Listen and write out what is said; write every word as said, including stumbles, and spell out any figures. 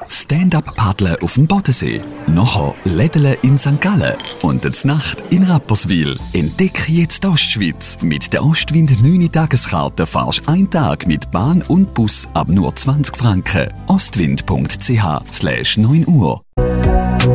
Stand-up-Paddeln auf dem Bodensee. Nachher Lädeln in Sankt Gallen. Und die Nacht in Rapperswil. Entdecke jetzt die Ostschweiz. Mit der Ostwind neun Tageskarte fahrst du einen Tag mit Bahn und Bus ab nur zwanzig Franken. ostwind punkt c h slash neun Uhr.